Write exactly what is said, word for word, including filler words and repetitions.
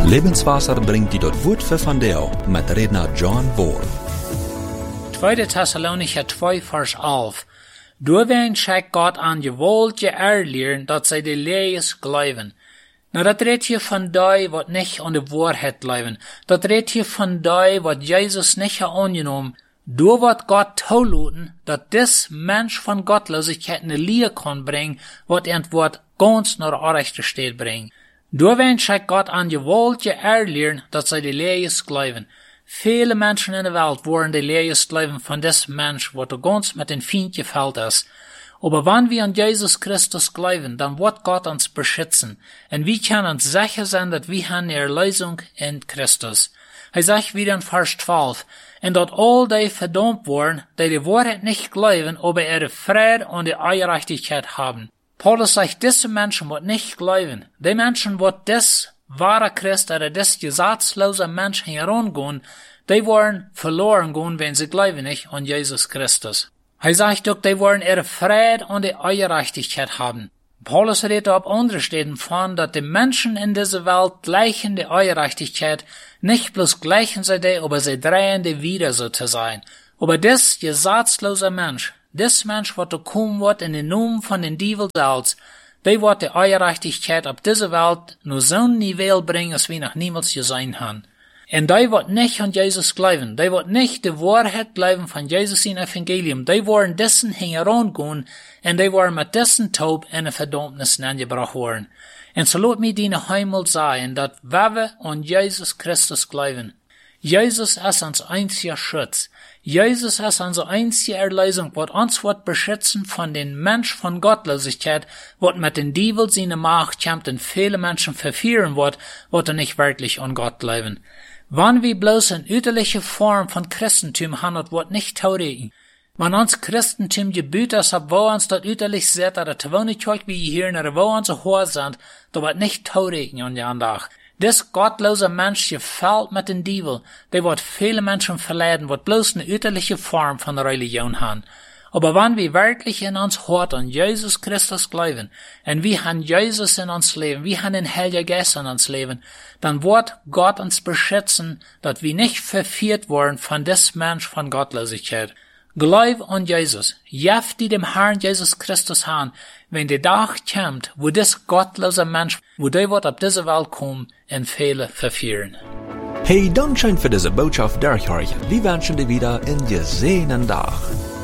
Lebenswasser bringt die dort Wort für von Deo mit Redner John Bohr. Tweede Thessalonicher zwei, Vers elf. Doorween schickt Gott an gewollt je erleeren, dat zij de lees geloven. Nou, dat redt je van die wat niet aan de waarheid leven. Dat redt je van die wat Jezus niet heeft aangenomen. Door wat God toelaten, dat dis mens van Gottlosigkeit in de leer kan brengen, wat in het woord ganz naar de rechte steed brengt. Doorween schickt God an gewollt je erleeren, dat zij de lees geloven. Vele mensen in de wereld worden de lees geloven van dis mens, wat er ganz met een vriendje veld is. Aber wenn wir an Jesus Christus glauben, dann wird Gott uns beschützen. Und wir können uns sicher sein, dass wir haben eine Erlösung in Christus. Er sagt wieder in Vers zwölf, und dort all die verdammt worden, die die Wahrheit nicht glauben, aber ihre Friede und die Gerechtigkeit haben. Paulus sagt, diese Menschen wird nicht glauben. Die Menschen, die des wahre Christ oder des gesetzlose Menschen herangehen, die wollen verloren gehen, wenn sie glauben nicht an Jesus Christus. Er sagt auch, die wollen ihre Friede und die Gerechtigkeit haben. Paulus redet auf andere Stellen von, dass die Menschen in dieser Welt gleichen die Gerechtigkeit, nicht bloß gleichen sie die, aber sie drehen die wieder so zu sein. Aber das gesetzlose Mensch, das Mensch, was da kommen wird in den Namen von den Teufel selbst, die wird die Gerechtigkeit auf dieser Welt nur so ein Niveau bringen, als wir noch niemals gesehen haben. Und die wird nicht an Jesus glauben. Die wird nicht die Wahrheit glauben von Jesus in Evangelium. Die wollen dessen herangehen und die wollen mit dessen Taub in eine Verdammnis angebracht werden. Und so lasst mich dir einmal sagen, dass wenn wir an Jesus Christus glauben, Jesus ist unser einziger Schutz. Jesus ist unsere einzige Erlösung, was uns wird beschützen von den Mensch von Gottlosigkeit, was mit den Teufel seine Macht kämpft und viele Menschen verführen wird, was nicht wirklich an Gott glauben. Wenn wir bloß eine üterliche Form von Christentum haben, das wird nicht taurigen. Wenn uns Christentum gebüht ist, wo uns das üterlich sieht, oder zu wohnen wie hier, oder wo uns hohe sind, da wird nicht taurigen an den Tag. Des gottlose Mensch gefällt mit den Teufel, der wird viele Menschen verleiten, wird bloß eine üterliche Form von Religion haben. Aber wenn wir wirklich in uns Hort an Jesus Christus glauben, und wir haben Jesus in uns Leben, wir haben den Heiligen Geist in uns Leben, dann wird Gott uns beschützen, dass wir nicht verführt werden von des Mensch von Gottlosigkeit. Glaub an Jesus, jef die dem Herrn Jesus Christus haben, wenn der Tag kommt, wo des gottlose Mensch, wo der wird auf diese Welt kommen, und viele verführen. Hey, danke schön für diese Botschaft, Derek Horch. Wir wünschen dir wieder einen gesehenen Tag.